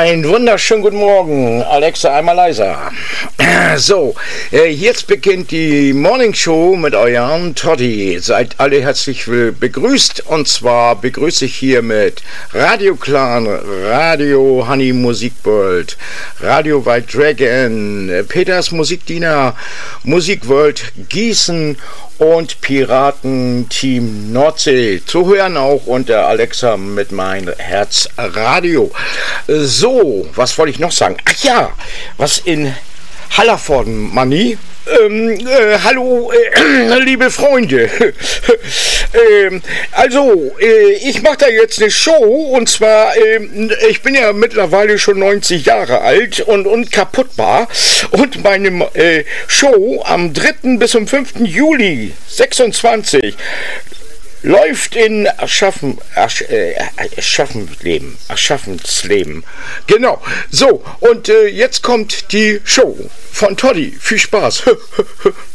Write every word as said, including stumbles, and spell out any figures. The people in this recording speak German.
Ein wunderschönen guten Morgen, Alexa, einmal leiser. So, äh, jetzt beginnt die Morning Show mit eurem Toddy. Seid alle herzlich begrüßt, und zwar begrüße ich hier mit Radio Clan, Radio Honey Musikworld, Radio White Dragon, Peters Musikdiener, Musikworld Gießen und Piraten-Team Nordsee. Zu hören auch unter Alexa mit mein Herzradio. So, was wollte ich noch sagen? Ach ja, was in Hallervorden, Manni? Ähm, äh, hallo, äh, liebe Freunde. ähm, also, äh, ich mache da jetzt eine Show, und zwar, äh, ich bin ja mittlerweile schon neunzig Jahre alt und unkaputtbar, und meine äh, Show am dritten bis zum fünften Juli sechsundzwanzig läuft in Erschaffen, Ersch, äh, Erschaffensleben, Erschaffensleben. Genau. So, und äh, jetzt kommt die Show von Toddy. Viel Spaß.